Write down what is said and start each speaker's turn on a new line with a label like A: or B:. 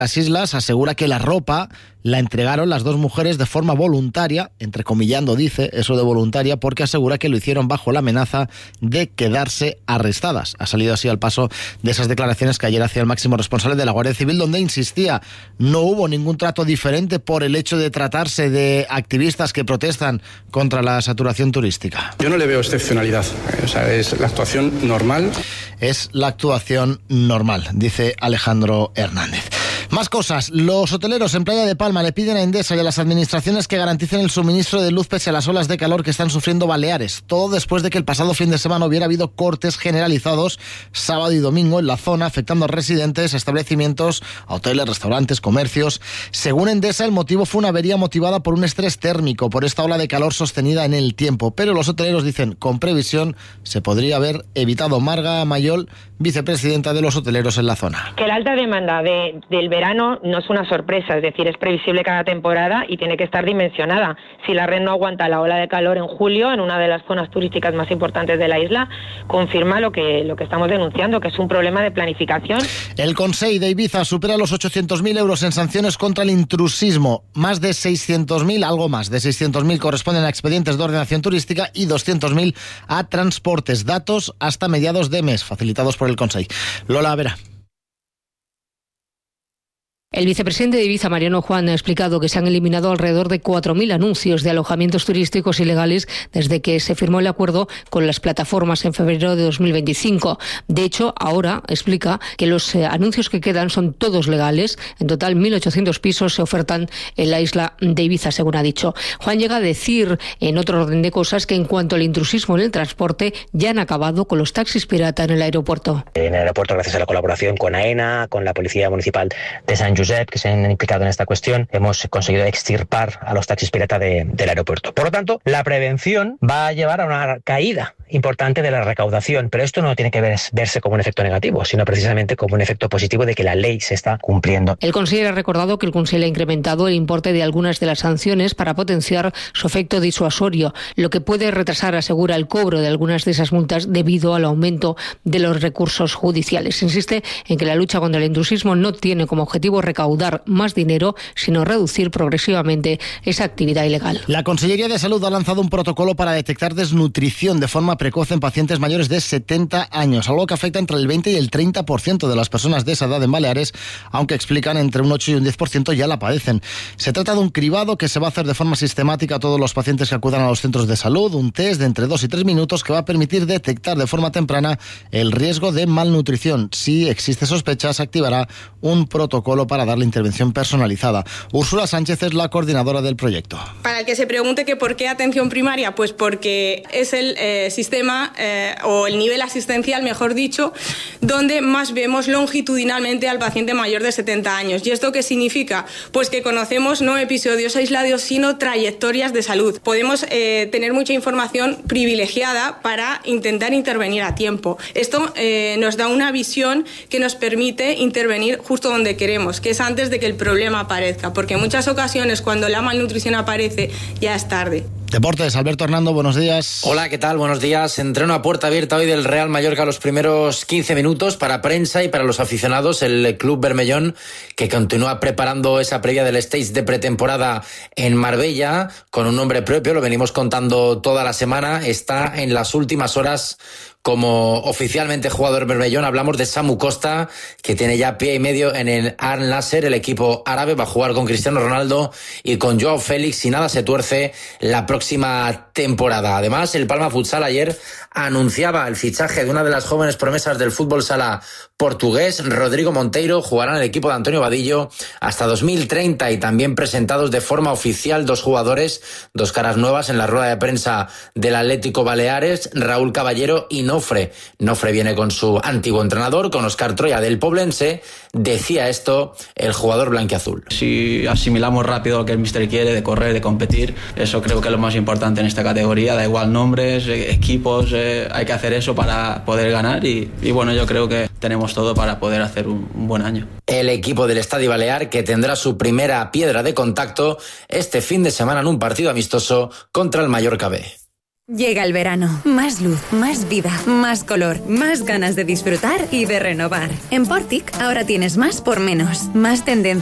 A: Las islas asegura que la ropa la entregaron las dos mujeres de forma voluntaria, entrecomillando dice eso de voluntaria, porque asegura que lo hicieron bajo la amenaza de quedarse arrestadas. Ha salido así al paso de esas declaraciones que ayer hacía el máximo responsable de la Guardia Civil, donde insistía, no hubo ningún trato diferente por el hecho de tratarse de activistas que protestan contra la saturación turística.
B: Yo no le veo excepcionalidad, es la actuación normal.
A: Es la actuación normal, dice Alejandro Hernández. Más cosas. Los hoteleros en Playa de Palma le piden a Endesa y a las administraciones que garanticen el suministro de luz pese a las olas de calor que están sufriendo Baleares. Todo después de que el pasado fin de semana hubiera habido cortes generalizados sábado y domingo en la zona, afectando a residentes, establecimientos, a hoteles, restaurantes, comercios. Según Endesa, el motivo fue una avería motivada por un estrés térmico, por esta ola de calor sostenida en el tiempo. Pero los hoteleros dicen, con previsión, se podría haber evitado. Marga Mayol, vicepresidenta de los hoteleros en la zona.
C: Que la alta demanda del verano no es una sorpresa, es decir, es previsible cada temporada y tiene que estar dimensionada. Si la red no aguanta la ola de calor en julio, en una de las zonas turísticas más importantes de la isla, confirma lo que estamos denunciando, que es un problema de planificación.
A: El Consell de Ibiza supera los 800.000 euros en sanciones contra el intrusismo. Más de 600.000, algo más de 600.000 corresponden a expedientes de ordenación turística y 200.000 a transportes. Datos hasta mediados de mes, facilitados por el Consell. Lola Vera.
D: El vicepresidente de Ibiza, Mariano Juan, ha explicado que se han eliminado alrededor de 4.000 anuncios de alojamientos turísticos ilegales desde que se firmó el acuerdo con las plataformas en febrero de 2025. De hecho, ahora explica que los anuncios que quedan son todos legales. En total, 1.800 pisos se ofertan en la isla de Ibiza, según ha dicho. Juan llega a decir, en otro orden de cosas, que en cuanto al intrusismo en el transporte, ya han acabado con los taxis pirata en el aeropuerto.
E: En el aeropuerto, gracias a la colaboración con AENA, con la Policía Municipal de San Josep, que se han implicado en esta cuestión, hemos conseguido extirpar a los taxis pirata del aeropuerto. Por lo tanto, la prevención va a llevar a una caída importante de la recaudación, pero esto no tiene que verse como un efecto negativo, sino precisamente como un efecto positivo de que la ley se está cumpliendo.
D: El Consell ha recordado que el Consell ha incrementado el importe de algunas de las sanciones para potenciar su efecto disuasorio, lo que puede retrasar, asegura, el cobro de algunas de esas multas debido al aumento de los recursos judiciales. Insiste en que la lucha contra el intrusismo no tiene como objetivo recaudar más dinero, sino reducir progresivamente esa actividad ilegal.
A: La Consellería de Salud ha lanzado un protocolo para detectar desnutrición de forma precoz en pacientes mayores de 70 años, algo que afecta entre el 20 y el 30% de las personas de esa edad en Baleares, aunque explican entre un 8 y un 10% ya la padecen. Se trata de un cribado que se va a hacer de forma sistemática a todos los pacientes que acudan a los centros de salud, un test de entre 2 y 3 minutos que va a permitir detectar de forma temprana el riesgo de malnutrición. Si existe sospecha, se activará un protocolo para darle intervención personalizada. Úrsula Sánchez es la coordinadora del proyecto.
F: Para el que se pregunte que por qué atención primaria, pues porque es el sistema o el nivel asistencial, mejor dicho, donde más vemos longitudinalmente al paciente mayor de 70 años. ¿Y esto qué significa? Pues que conocemos no episodios aislados, sino trayectorias de salud. Podemos tener mucha información privilegiada para intentar intervenir a tiempo. Esto nos da una visión que nos permite intervenir justo donde queremos, que es antes de que el problema aparezca, porque en muchas ocasiones cuando la malnutrición aparece ya es tarde.
A: Deportes, Alberto Hernando, buenos días.
G: Hola, ¿qué tal? Buenos días. Entreno a puerta abierta hoy del Real Mallorca los primeros 15 minutos para prensa y para los aficionados. El Club Bermellón, que continúa preparando esa previa del stage de pretemporada en Marbella con un nombre propio, lo venimos contando toda la semana, está en las últimas horas como oficialmente jugador Bermellón. Hablamos de Samu Costa, que tiene ya pie y medio en el Al Nassr, el equipo árabe. Va a jugar con Cristiano Ronaldo y con Joao Félix, si nada se tuerce, la próxima temporada. Además, el Palma Futsal ayer anunciaba el fichaje de una de las jóvenes promesas del fútbol sala portugués, Rodrigo Monteiro. Jugará en el equipo de Antonio Vadillo hasta 2030 y también presentados de forma oficial dos jugadores, dos caras nuevas en la rueda de prensa del Atlético Baleares, Raúl Caballero y Nofre. Nofre viene con su antiguo entrenador, con Óscar Troya del Poblense. Decía esto el jugador blanquiazul.
H: Si asimilamos rápido lo que el míster quiere, de correr, de competir, eso creo que es lo más importante en esta categoría. Da igual nombres, equipos, hay que hacer eso para poder ganar y bueno, yo creo que tenemos todo para poder hacer un buen año.
G: El equipo del Estadio Balear, que tendrá su primera piedra de contacto este fin de semana en un partido amistoso contra el Mallorca B.
I: Llega el verano. Más luz, más vida, más color, más ganas de disfrutar y de renovar. En Portic ahora tienes más por menos. Más tendencia